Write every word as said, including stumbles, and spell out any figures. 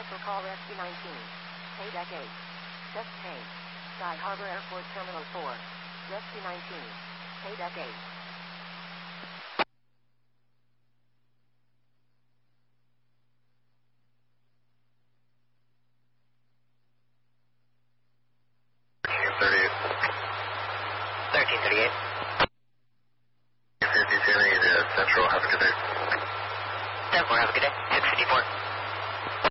Special call Rescue nineteen. Pay deck eight. Just change. Sky Harbor Airport Terminal four. Rescue nineteen. Pay deck eight. thirteen thirty-eight. fifty-two, Central, have a good day. ten four, have a good day. six fifty-four.